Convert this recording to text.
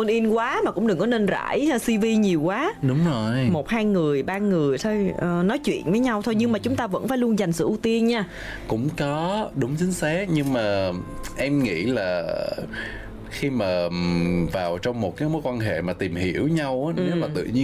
all in quá, mà cũng đừng có nên rải CV nhiều quá. Đúng rồi. 1-2 người, 3 người thôi, nói chuyện với nhau thôi. Nhưng mà chúng ta vẫn phải luôn dành sự ưu tiên nha. Cũng có, đúng chính xác. Nhưng mà em nghĩ là khi mà vào trong một cái mối quan hệ mà tìm hiểu nhau á, nếu mà tự nhiên